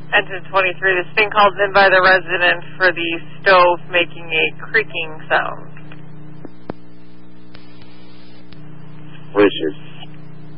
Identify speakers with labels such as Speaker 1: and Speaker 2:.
Speaker 1: Engine 23, this thing called in by the resident for the stove making a creaking sound.
Speaker 2: Richard.